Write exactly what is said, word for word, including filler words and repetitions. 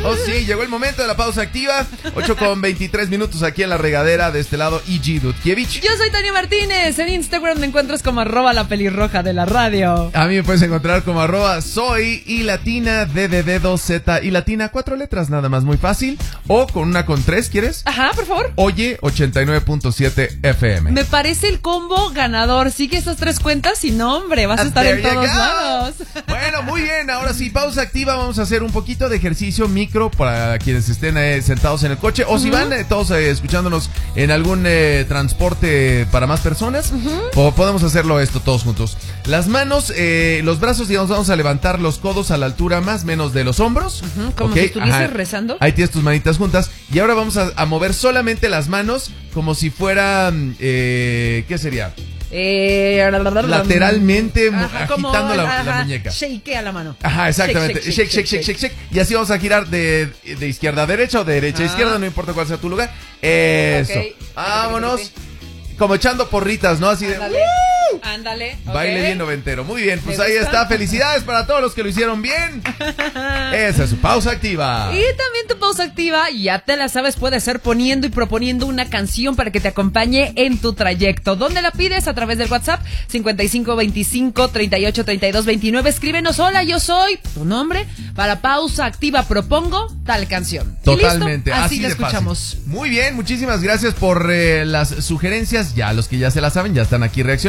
Oh sí, llegó el momento de la pausa activa. ocho con veintitrés minutos aquí en la regadera. De este lado, E G Dudkiewicz. Yo soy Tania Martínez. En Instagram me encuentras como arroba la pelirroja de la radio. A mí me puedes encontrar como arroba soy y latina D D D dos Z y latina, cuatro letras nada más, muy fácil. O con una con tres, ¿quieres? Ajá, por favor. Oye, ochenta y nueve punto siete F M. Me parece el combo ganador. Sigue esas tres cuentas y no, hombre, vas a estar There en you todos go. lados. Bueno, muy bien, ahora sí, pausa activa. Vamos a hacer un poquito de ejercicio micro para quienes estén eh, sentados en el coche. O uh-huh. si van eh, todos eh, escuchándonos en algún eh, transporte para más personas, uh-huh. o podemos hacerlo esto todos juntos. Las manos, eh, los brazos, digamos, vamos a levantar los codos a la altura más o menos de los hombros. Uh-huh. Como okay. si estuvieses Ajá. rezando. Ahí tienes tus manitas juntas. Y ahora vamos a, a mover solamente las manos como si fueran, eh, ¿qué sería? Eh, lateralmente ajá, agitando como, la, ajá, la muñeca. Shake a la mano. Ajá, exactamente. Shake, Shake, shake, shake, shake, shake, shake. Y así vamos a girar de, de izquierda a derecha o de derecha a izquierda, no importa cuál sea tu lugar. Eso. Okay. Vámonos. Okay, okay, okay. Como echando porritas, ¿no? Así Ándale. de... ¡Uh! Ándale. Okay. Baile bien noventero. Muy bien, pues ahí está. Felicidades para todos los que lo hicieron bien. Esa es su pausa activa. Y también tu pausa activa, ya te la sabes, puede ser poniendo y proponiendo una canción para que te acompañe en tu trayecto. ¿Dónde la pides? A través del WhatsApp cincuenta y cinco veinticinco treinta y ocho treinta y dos veintinueve. Escríbenos, hola, yo soy, tu nombre, para pausa activa propongo tal canción. Totalmente, así, así la de escuchamos. Fácil. Muy bien, muchísimas gracias por eh, las sugerencias. Ya los que ya se la saben, ya están aquí reaccionando.